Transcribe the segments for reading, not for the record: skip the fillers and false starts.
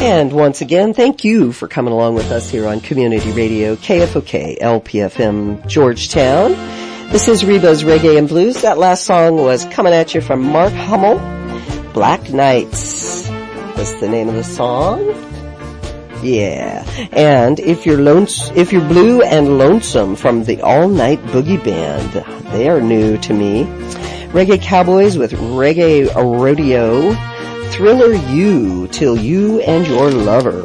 And once again, thank you for coming along with us here on Community Radio, KFOK, LPFM, Georgetown. This is Reba's Reggae and Blues. That last song was coming at you from Mark Hummel. Black Nights was the name of the song. Yeah. And if you're blue and lonesome from the All Night Boogie Band, they are new to me. Reggae Cowboys with Reggae Rodeo. Thriller You, Till You and Your Lover.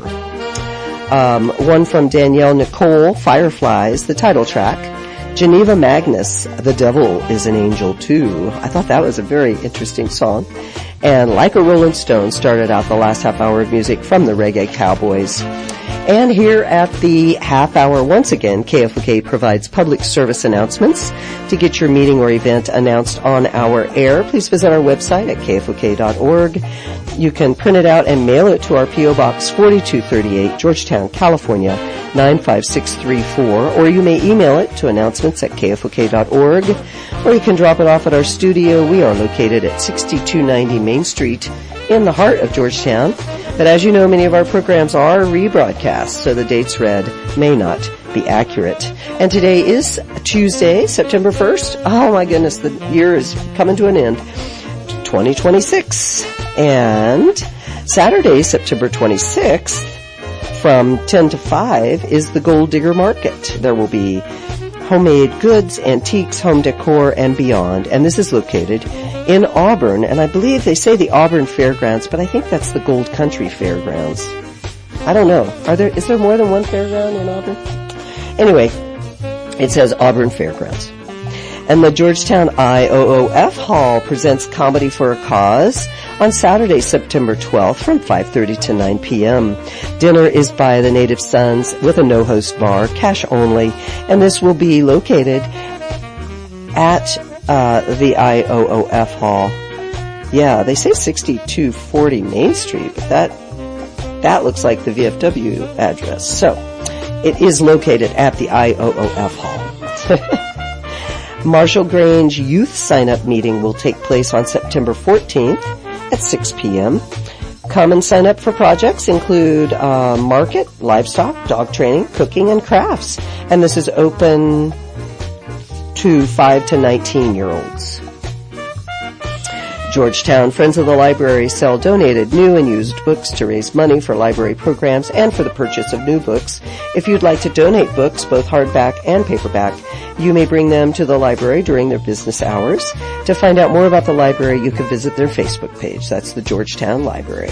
One from Danielle Nicole, Fireflies, the title track. Geneva Magnus, The Devil is an Angel Too. I thought that was a very interesting song. And Like a Rolling Stone started out the last half hour of music from the Reggae Cowboys. And here at the half hour, once again, KFOK provides public service announcements. To get your meeting or event announced on our air, please visit our website at kfok.org. You can print it out and mail it to our P.O. Box 4238, Georgetown, California, 95634, or you may email it to announcements@kfok.org, or you can drop it off at our studio. We are located at 6290 Main Street in the heart of Georgetown. But as you know, many of our programs are rebroadcast, so the dates read may not be accurate. And today is Tuesday, September 1st. Oh my goodness, the year is coming to an end. 2026. And Saturday, September 26th, from 10 to 5 is the Gold Digger Market. There will be homemade goods, antiques, home decor, and beyond. And this is located in Auburn, and I believe they say the Auburn Fairgrounds, but I think that's the Gold Country Fairgrounds. I don't know. Is there more than one fairground in Auburn? Anyway, it says Auburn Fairgrounds. And the Georgetown IOOF Hall presents Comedy for a Cause on Saturday, September 12th from 5:30 to 9 p.m. Dinner is by the Native Sons with a no-host bar, cash only, and this will be located at the IOOF Hall. Yeah, they say 6240 Main Street, but that looks like the VFW address. So, it is located at the IOOF Hall. Marshall Grange Youth Sign-Up Meeting will take place on September 14th at 6 p.m. Come and sign up for projects include market, livestock, dog training, cooking, and crafts. And this is open to 5 to 19-year-olds. Georgetown Friends of the Library sell donated new and used books to raise money for library programs and for the purchase of new books. If you'd like to donate books, both hardback and paperback, you may bring them to the library during their business hours. To find out more about the library, you can visit their Facebook page. That's the Georgetown Library.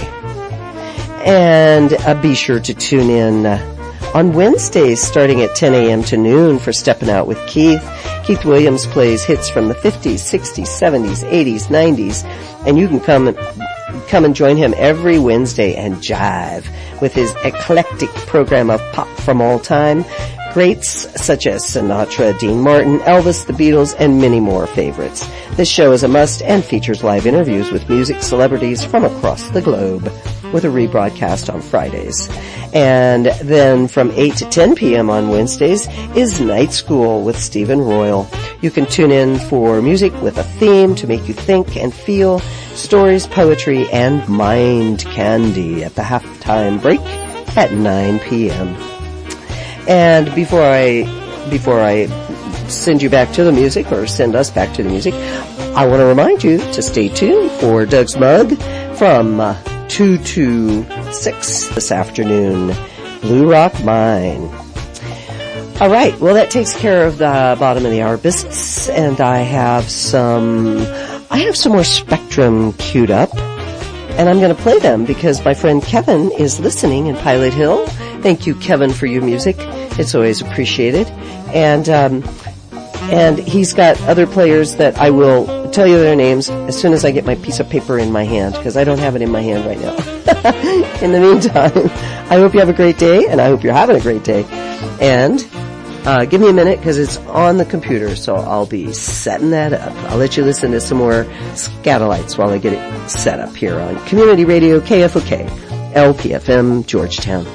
And be sure to tune in on Wednesdays starting at 10 a.m. to noon for Stepping Out with Keith. Keith Williams plays hits from the 50s, 60s, 70s, 80s, 90s, and you can come and join him every Wednesday and jive with his eclectic program of pop from all time. Greats such as Sinatra, Dean Martin, Elvis, the Beatles, and many more favorites. This show is a must and features live interviews with music celebrities from across the globe, with a rebroadcast on Fridays. And then from 8 to 10 p.m. on Wednesdays is Night School with Stephen Royal. You can tune in for music with a theme to make you think and feel, stories, poetry, and mind candy at the halftime break at 9 p.m. And before I send you back to the music, or send us back to the music, I want to remind you to stay tuned for Doug's Mug from 2 to 6 this afternoon. Blue Rock Mine. All right, well, that takes care of the bottom of the hour business, and I have some more Spectrum queued up, and I'm going to play them because my friend Kevin is listening in Pilot Hill. Thank you, Kevin, for your music. It's always appreciated. And he's got other players that I will tell you their names as soon as I get my piece of paper in my hand, because I don't have it in my hand right now. In the meantime, I hope you have a great day, and I hope you're having a great day. And give me a minute, because it's on the computer, so I'll be setting that up. I'll let you listen to some more Scatolites while I get it set up here on Community Radio KFOK, LPFM, Georgetown.